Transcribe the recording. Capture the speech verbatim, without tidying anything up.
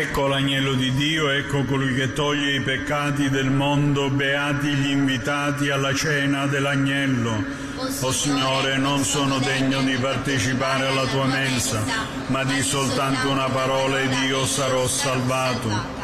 Ecco l'agnello di Dio, ecco colui che toglie i peccati del mondo, beati gli invitati alla cena dell'agnello. O Signore, non sono degno di partecipare alla tua mensa, ma di soltanto una parola ed io sarò salvato.